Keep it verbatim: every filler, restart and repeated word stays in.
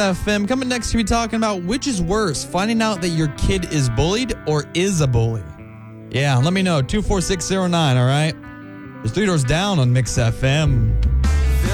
F M. Coming next, we'll be talking about which is worse, finding out that your kid is bullied or is a bully. Yeah, let me know. two four six zero nine, all right? There's Three Doors Down on Mix F M.